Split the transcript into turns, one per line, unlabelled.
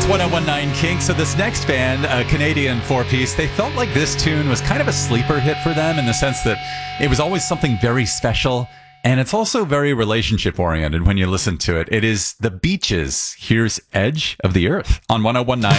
It's 1019 King. So this next band, a Canadian four-piece, they felt like this tune was kind of a sleeper hit for them in the sense that it was always something very special. And it's also very relationship-oriented when you listen to it. It is The Beaches. Here's Edge of the Earth on 1019.